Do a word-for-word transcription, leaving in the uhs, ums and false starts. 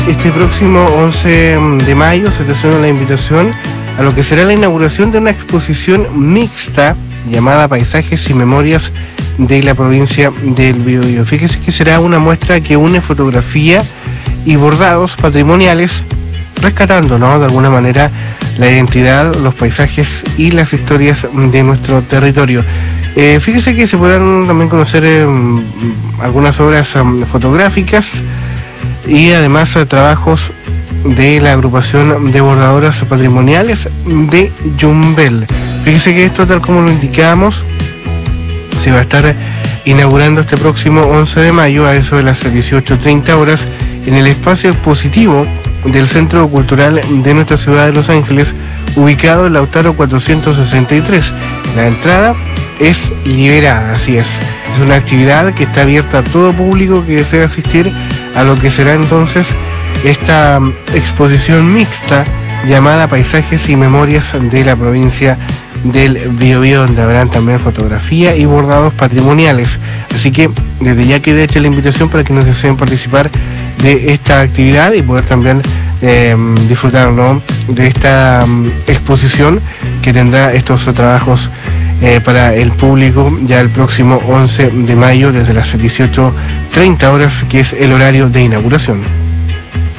este próximo once de mayo se te hace la invitación a lo que será la inauguración de una exposición mixta llamada Paisajes y Memorias de la provincia del Biobío. Fíjese que será una muestra que une fotografía y bordados patrimoniales, rescatando, ¿no?, de alguna manera la identidad, los paisajes y las historias de nuestro territorio. Eh, fíjese que se podrán también conocer eh, algunas obras um, fotográficas y además eh, trabajos de la agrupación de bordadoras patrimoniales de Yumbel. Fíjese que esto, tal como lo indicamos, se va a estar inaugurando este próximo once de mayo a eso de las dieciocho treinta horas en el espacio expositivo del Centro Cultural de nuestra ciudad de Los Ángeles, ubicado en Lautaro cuatrocientos sesenta y tres. La entrada es liberada, así es. Es una actividad que está abierta a todo público que desea asistir a lo que será entonces esta exposición mixta llamada Paisajes y Memorias de la provincia del Biobío, donde habrán también fotografía y bordados patrimoniales. Así que desde ya queda hecha la invitación para que nos deseen participar de esta actividad y poder también eh, disfrutar, ¿no?, de esta um, exposición que tendrá estos trabajos eh, para el público ya el próximo once de mayo desde las dieciocho treinta horas, que es el horario de inauguración.